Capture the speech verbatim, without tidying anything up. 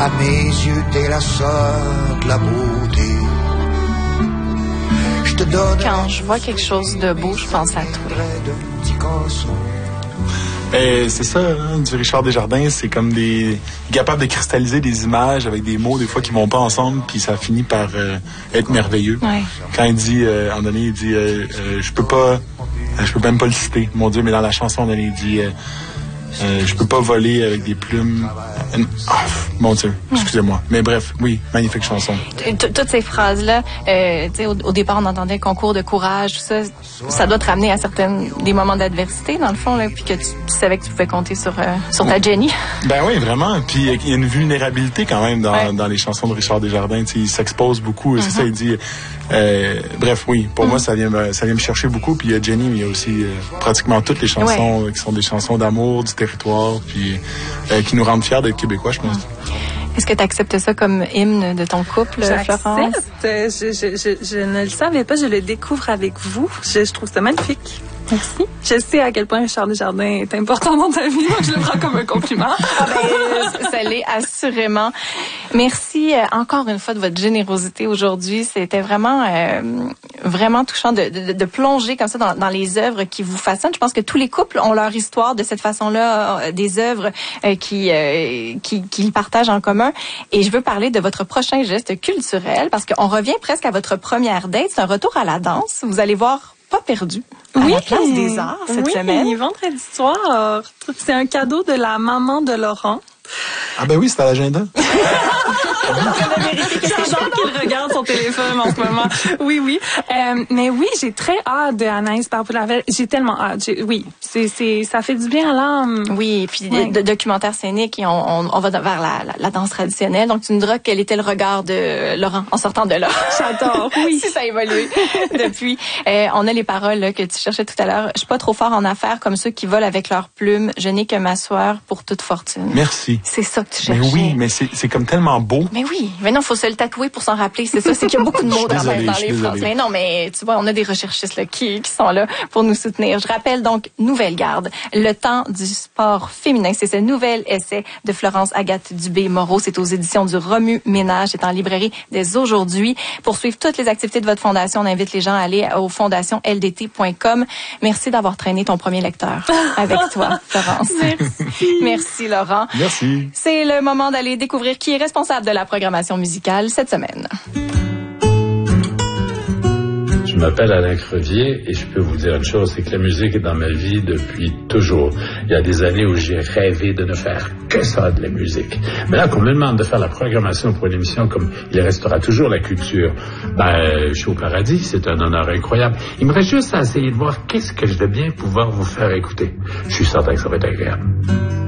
À mes yeux, t'es la sœur de la beauté. Je te donne. Quand je vois quelque chose de beau, je pense à toi. Ben, c'est ça, hein, du Richard Desjardins, c'est comme des... Il est capable de cristalliser des images avec des mots, des fois, qui vont pas ensemble, puis ça finit par euh, être merveilleux. Ouais. Quand il dit, euh, à un moment donné, il dit, euh, euh, je peux pas, euh, je peux même pas le citer, mon Dieu, mais dans la chanson, à un moment donné, il dit, euh, euh, je peux pas voler avec des plumes. Euh, oh, mon Dieu, excusez-moi. Mais bref, oui, magnifique chanson. Toutes ces phrases-là, euh, tu sais, au, au départ, on entendait concours de courage, tout ça, ça doit te ramener à certaines, des moments d'adversité, dans le fond, là, puis que tu, tu savais que tu pouvais compter sur, euh, sur ta Jenny. Ben oui, vraiment. Puis il y a une vulnérabilité quand même dans, ouais. dans les chansons de Richard Desjardins. T'sais, il s'expose beaucoup. Mm-hmm. C'est ça, il dit. Euh, bref, oui, pour mm-hmm. moi, ça vient, me, ça vient me chercher beaucoup. Puis il y a Jenny, mais il y a aussi euh, pratiquement toutes les chansons ouais. qui sont des chansons d'amour, du territoire, puis euh, qui nous rendent fiers d'être Québécois, je pense. Mm. Est-ce que tu acceptes ça comme hymne de ton couple, Florence? Je, je, je, je ne le savais pas, je le découvre avec vous. Je, je trouve ça magnifique. Merci. Je sais à quel point Richard Desjardins est important dans ta vie, donc je le prends comme un compliment. Ah ben, ça l'est assurément. Merci euh, encore une fois de votre générosité aujourd'hui. C'était vraiment, euh, vraiment touchant de, de, de plonger comme ça dans, dans les œuvres qui vous façonnent. Je pense que tous les couples ont leur histoire de cette façon-là, euh, des œuvres euh, qui, euh, qui, qu'ils partagent en commun. Et je veux parler de votre prochain geste culturel parce qu'on revient presque à votre première date. C'est un retour à la danse. Vous allez voir Pas perdu. À oui, la Place des Arts cette oui, semaine. Oui, vendredi soir. C'est un cadeau de la maman de Laurent. Ah ben oui, c'est à l'agenda. J'adore qu'il regarde son téléphone en ce moment. Oui, oui. Euh, mais oui, j'ai très hâte de Anaïs Barbeau-Laval. J'ai tellement hâte. J'ai, oui, c'est, c'est, ça fait du bien à l'âme. Oui, et puis ouais. de, de documentaire scénique, et on, on, on va vers la, la, la danse traditionnelle. Donc, tu nous diras quel était le regard de Laurent en sortant de là. J'adore, oui. Si ça a évolué depuis. Euh, on a les paroles là, que tu cherchais tout à l'heure. Je suis pas trop fort en affaires comme ceux qui volent avec leurs plumes. Je n'ai que ma sueur pour toute fortune. Merci. C'est ça que tu cherchais. Mais oui, mais c'est, c'est comme tellement beau. Mais oui, mais non, faut se le tatouer pour s'en rappeler. C'est ça, c'est qu'il y a beaucoup de mots dans, désolé, dans les phrases. Mais non, mais tu vois, on a des recherchistes là, qui, qui sont là pour nous soutenir. Je rappelle donc Nouvelle Garde, le temps du sport féminin. C'est ce nouvel essai de Florence Agathe Dubé-Moreau. C'est aux éditions du Remue-Ménage. C'est en librairie dès aujourd'hui. Pour suivre toutes les activités de votre fondation, on invite les gens à aller au fondation l d t point com. Merci d'avoir traîné ton premier lecteur avec toi, Florence. Merci. Merci, Laurent. Merci. C'est le moment d'aller découvrir qui est responsable de la programmation musicale cette semaine. Je m'appelle Alain Crevier et je peux vous dire une chose, c'est que la musique est dans ma vie depuis toujours. Il y a des années où j'ai rêvé de ne faire que ça, de la musique. Mais là, qu'on me demande de faire la programmation pour une émission comme Il restera toujours la culture, ben, je suis au paradis, c'est un honneur incroyable. Il me reste juste à essayer de voir qu'est-ce que je vais bien pouvoir vous faire écouter. Je suis certain que ça va être agréable.